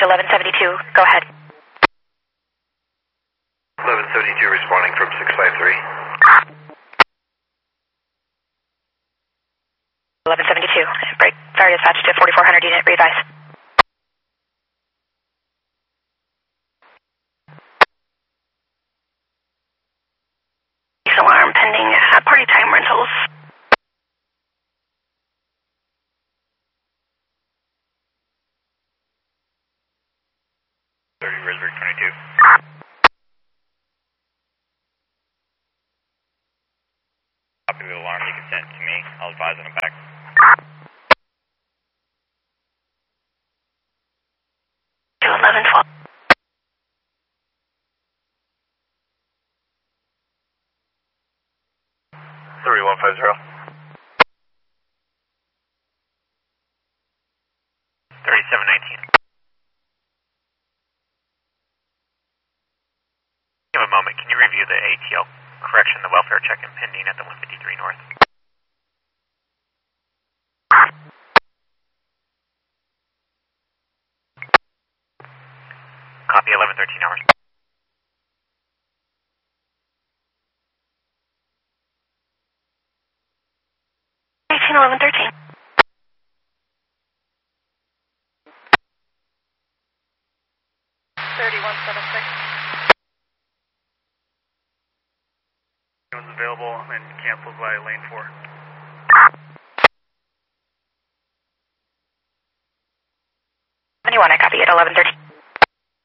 1172, go ahead. 1172 responding from 653. 1172, break, fire dispatch to 4400 unit, re-advise. Alarm pending party time rentals. Rosberg 22. Copy the alarm, you can send it to me. I'll advise on it back. To 1112. 3150. 3719. Give a moment. Can you review the ATL correction, the welfare check impending at the 153 North? Copy 1113 hours. Eighteen 1113. 3176. Was available and canceled by lane 4. Anyone, I copy at 1113.